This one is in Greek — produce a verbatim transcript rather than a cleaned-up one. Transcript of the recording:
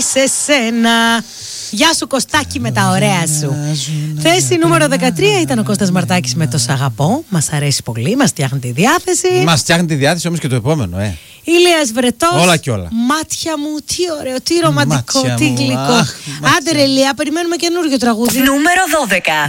σε σένα. Γεια σου Κωστάκη με τα ωραία σου. Θέση νούμερο δεκατρία ήταν ο Κώστας Μαρτάκης με το Σ' αγαπώ. Μας αρέσει πολύ, μας φτιάχνει τη διάθεση. Μας φτιάχνει τη διάθεση όμως και το επόμενο, ε. Ηλίας Βρετός. Όλα και όλα. Μάτια μου, τι ωραίο, τι ρομαντικό, Μάτια τι μου, γλυκό. αχ, Άντε ρε Ηλία, περιμένουμε καινούριο τραγούδι. Νούμερο δώδεκα.